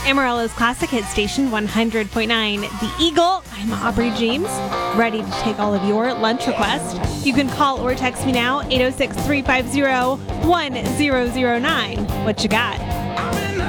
Amarella's Classic Hit Station 100.9 The Eagle. I'm Aubrey James, ready to take all of your lunch requests. You can call or text me now, 806-350-1009. What you got?